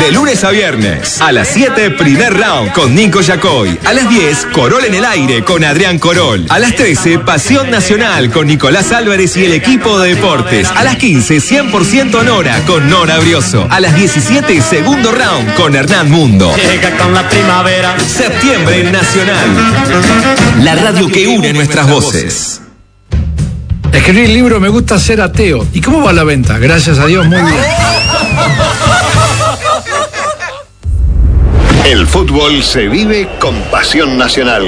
De lunes a viernes, a las 7, primer round con Nico Yacoy. A las 10, Corol en el aire con Adrián Corol. A las 13, Pasión Nacional con Nicolás Álvarez y el equipo de deportes. A las 15, 100% Nora con Nora Brioso. A las 17, segundo round con Hernán Mundo. Llega con la primavera. Septiembre Nacional. La radio que une nuestras voces. Escribí el libro Me gusta ser ateo. ¿Y cómo va la venta? Gracias a Dios, muy bien. El fútbol se vive con Pasión Nacional.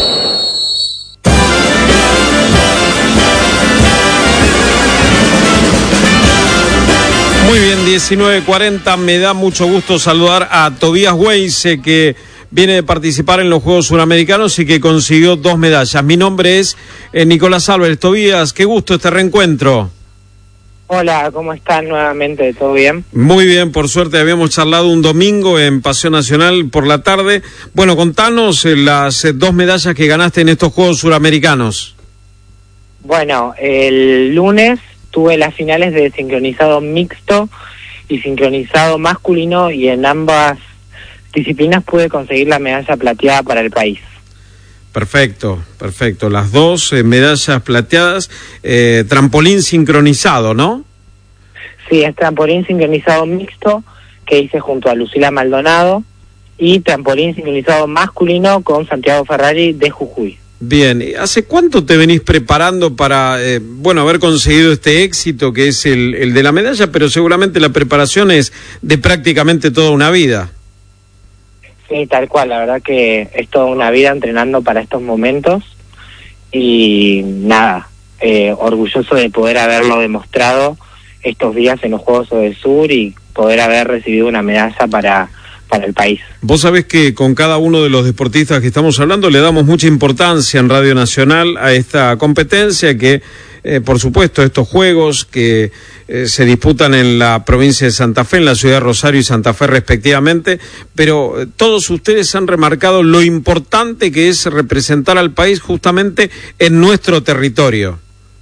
Muy bien, 19:40. Me da mucho gusto saludar a Tobías Weise, que viene de participar en los Juegos Suramericanos y que consiguió 2 medallas. Mi nombre es Nicolás Álvarez. Tobías, qué gusto este reencuentro. Hola, ¿cómo están nuevamente? ¿Todo bien? Muy bien, por suerte. Habíamos charlado un domingo en Pasión Nacional por la tarde. Bueno, contanos las 2 medallas que ganaste en estos Juegos Suramericanos. Bueno, el lunes tuve las finales de sincronizado mixto y sincronizado masculino, y en ambas disciplinas pude conseguir la medalla plateada para el país. Perfecto, perfecto. Las 2 medallas plateadas, trampolín sincronizado, ¿no? Sí, es trampolín sincronizado mixto que hice junto a Lucila Maldonado, y trampolín sincronizado masculino con Santiago Ferrari de Jujuy. Bien, ¿hace cuánto te venís preparando para, haber conseguido este éxito que es el de la medalla, pero seguramente la preparación es de prácticamente toda una vida? Sí, tal cual, la verdad que es toda una vida entrenando para estos momentos, y nada, orgulloso de poder haberlo demostrado estos días en los Juegos del Sur y poder haber recibido una medalla para el país. Vos sabés que con cada uno de los deportistas que estamos hablando le damos mucha importancia en Radio Nacional a esta competencia que, por supuesto, estos juegos que se disputan en la provincia de Santa Fe, en la ciudad de Rosario y Santa Fe respectivamente, pero todos ustedes han remarcado lo importante que es representar al país justamente en nuestro territorio.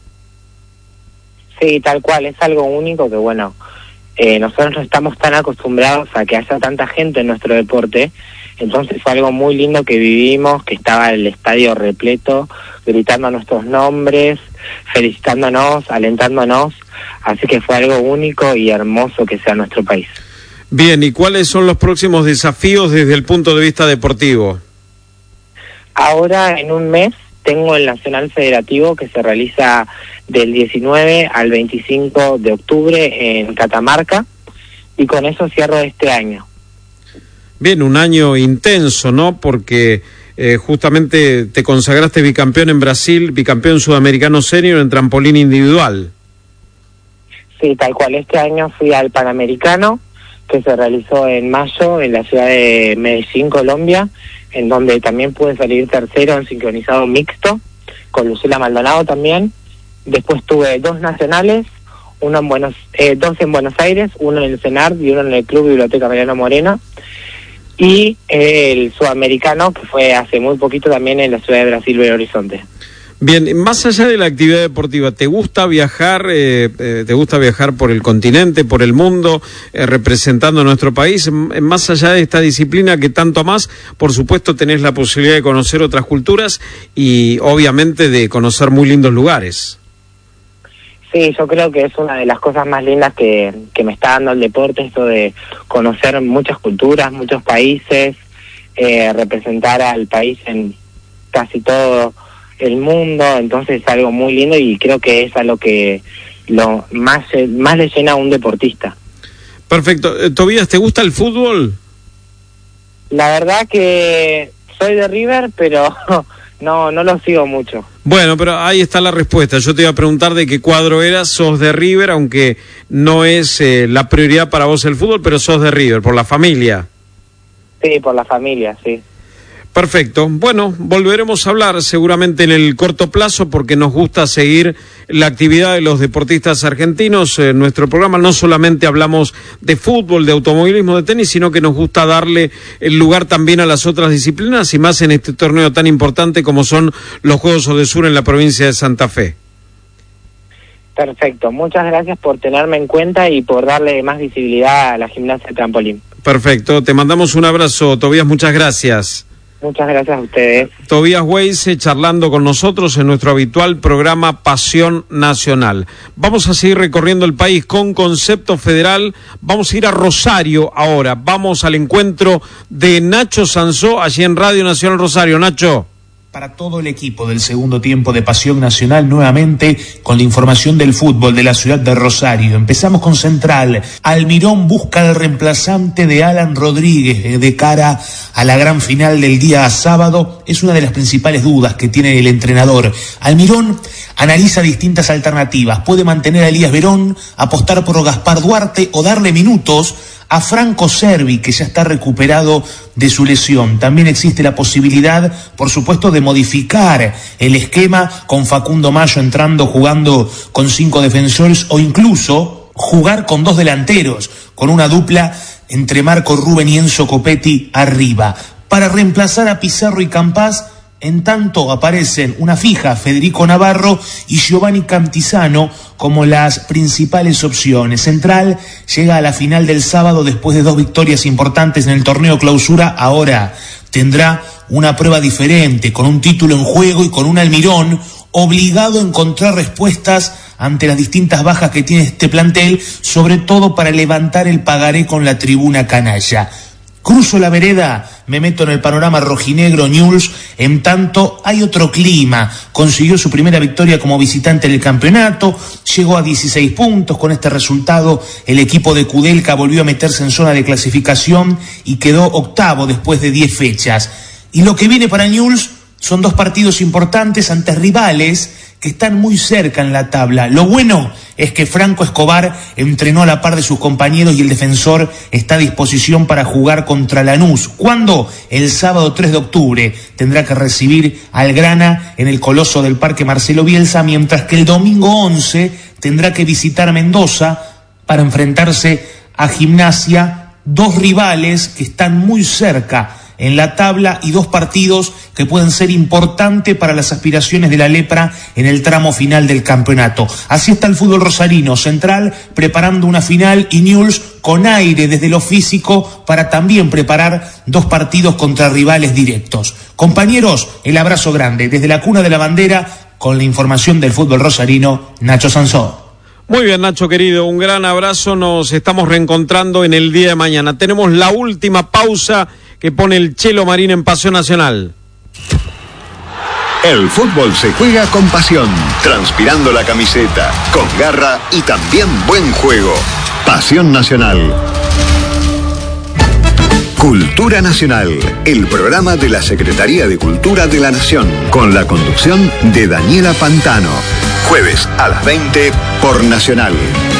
Sí, tal cual, es algo único que, nosotros no estamos tan acostumbrados a que haya tanta gente en nuestro deporte, entonces fue algo muy lindo que vivimos, que estaba el estadio repleto, gritando nuestros nombres, felicitándonos, alentándonos, así que fue algo único y hermoso que sea nuestro país. Bien, ¿y cuáles son los próximos desafíos desde el punto de vista deportivo? Ahora, en un mes, tengo el Nacional Federativo que se realiza del 19 al 25 de octubre en Catamarca, y con eso cierro este año. Bien, un año intenso, ¿no? Porque justamente te consagraste bicampeón en Brasil, bicampeón sudamericano senior en trampolín individual. Sí, tal cual. Este año fui al Panamericano, que se realizó en mayo en la ciudad de Medellín, Colombia, en donde también pude salir tercero en sincronizado mixto, con Lucila Maldonado también. Después tuve 2 nacionales, dos en Buenos Aires, uno en el CENART y uno en el Club Biblioteca Mariano Moreno, y el sudamericano, que fue hace muy poquito también en la ciudad de Brasil, Belo Horizonte. Bien, más allá de la actividad deportiva, ¿te gusta viajar? ¿Te gusta viajar por el continente, por el mundo, representando a nuestro país? Más allá de esta disciplina que tanto amás, por supuesto tenés la posibilidad de conocer otras culturas y obviamente de conocer muy lindos lugares. Sí, yo creo que es una de las cosas más lindas que me está dando el deporte, esto de conocer muchas culturas, muchos países, representar al país en casi todo el mundo, entonces es algo muy lindo y creo que es algo que lo más le llena a un deportista. Perfecto. Tobías, ¿te gusta el fútbol? La verdad que soy de River, pero no lo sigo mucho. Bueno, pero ahí está la respuesta. Yo te iba a preguntar de qué cuadro eras. Sos de River, aunque no es la prioridad para vos el fútbol, pero sos de River, por la familia. Sí, por la familia, sí. Perfecto. Bueno, volveremos a hablar seguramente en el corto plazo porque nos gusta seguir la actividad de los deportistas argentinos. En nuestro programa no solamente hablamos de fútbol, de automovilismo, de tenis, sino que nos gusta darle el lugar también a las otras disciplinas y más en este torneo tan importante como son los Juegos del Sur en la provincia de Santa Fe. Perfecto. Muchas gracias por tenerme en cuenta y por darle más visibilidad a la gimnasia de trampolín. Perfecto, te mandamos un abrazo, Tobías, muchas gracias. Muchas gracias a ustedes. Tobías Weise charlando con nosotros en nuestro habitual programa Pasión Nacional. Vamos a seguir recorriendo el país con concepto federal. Vamos a ir a Rosario ahora. Vamos al encuentro de Nacho Sansó allí en Radio Nacional Rosario. Nacho. Para todo el equipo del segundo tiempo de Pasión Nacional, nuevamente con la información del fútbol de la ciudad de Rosario. Empezamos con Central. Almirón busca el reemplazante de Alan Rodríguez de cara a la gran final del día sábado. Es una de las principales dudas que tiene el entrenador. Almirón analiza distintas alternativas. Puede mantener a Elías Verón, apostar por Gaspar Duarte o darle minutos a Franco Cervi, que ya está recuperado de su lesión. También existe la posibilidad, por supuesto, de modificar el esquema con Facundo Mayo entrando, jugando con 5 defensores, o incluso jugar con 2 delanteros, con una dupla entre Marco Rubén y Enzo Copetti arriba. Para reemplazar a Pizarro y Campás, en tanto aparecen una fija, Federico Navarro y Giovanni Cantizano, como las principales opciones. Central llega a la final del sábado después de 2 victorias importantes en el torneo clausura. Ahora tendrá una prueba diferente, con un título en juego y con un Almirón obligado a encontrar respuestas ante las distintas bajas que tiene este plantel, sobre todo para levantar el pagaré con la tribuna canalla. Cruzo la vereda, me meto en el panorama rojinegro Newell's, en tanto hay otro clima. Consiguió su primera victoria como visitante en el campeonato, llegó a 16 puntos. Con este resultado el equipo de Kudelka volvió a meterse en zona de clasificación y quedó octavo después de 10 fechas. Y lo que viene para Newell's son 2 partidos importantes ante rivales que están muy cerca en la tabla. Lo bueno es que Franco Escobar entrenó a la par de sus compañeros y el defensor está a disposición para jugar contra Lanús. ¿Cuándo? El sábado 3 de octubre tendrá que recibir al Grana en el Coloso del Parque Marcelo Bielsa, mientras que el domingo 11 tendrá que visitar Mendoza para enfrentarse a Gimnasia, 2 rivales que están muy cerca en la tabla y 2 partidos que pueden ser importantes para las aspiraciones de la Lepra en el tramo final del campeonato. Así está el fútbol rosarino. Central preparando una final y Newell's con aire desde lo físico para también preparar 2 partidos contra rivales directos. Compañeros, el abrazo grande desde la cuna de la bandera con la información del fútbol rosarino, Nacho Sansó. Muy bien, Nacho querido, un gran abrazo. Nos estamos reencontrando en el día de mañana. Tenemos la última pausa que pone el Chelo Marín en Pasión Nacional. El fútbol se juega con pasión, transpirando la camiseta, con garra y también buen juego. Pasión Nacional. Cultura Nacional, el programa de la Secretaría de Cultura de la Nación, con la conducción de Daniela Pantano. Jueves a las 20 por Nacional.